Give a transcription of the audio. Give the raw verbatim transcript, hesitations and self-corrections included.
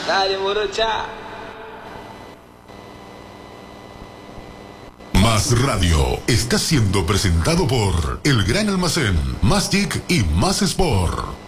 Dale, morocha. Más Radio está siendo presentado por El Gran Almacén, Más Geek y Más Sport.